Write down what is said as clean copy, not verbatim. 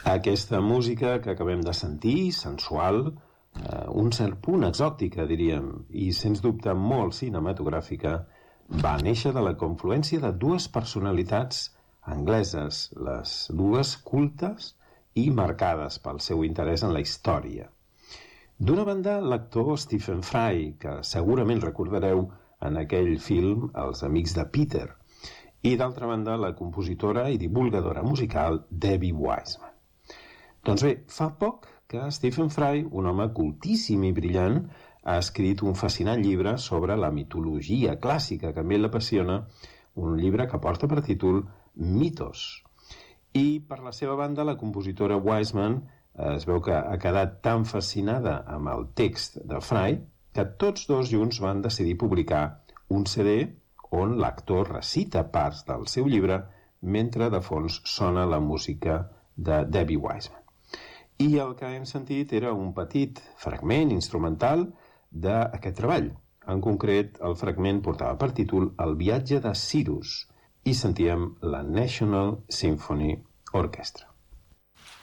Aquesta música que acabem de sentir, sensual, un cert punt exòtica, diríem, i sens dubte molt cinematogràfica, va néixer de la confluència de dues personalitats angleses, les dues cultes i marcades pel seu interès en la història. D'una banda, l'actor Stephen Fry, que segurament recordareu en aquell film Els amics de Peter, i d'altra banda, la compositora i divulgadora musical Debbie Wiseman. Doncs bé, fa poc que Stephen Fry, un home cultíssim i brillant, ha escrit un fascinant llibre sobre la mitologia clàssica que a mi l'apassiona, un llibre que porta per títol Mitos. I per la seva banda, la compositora Wiseman es veu que ha quedat tan fascinada amb el text de Fry que tots dos junts van decidir publicar un CD on l'actor recita parts del seu llibre mentre de fons sona la música de Debbie Wiseman. I el que hem sentit era un petit fragment instrumental d'aquest treball. En concret, el fragment portava per títol El viatge de Cyrus i sentíem la National Symphony Orchestra.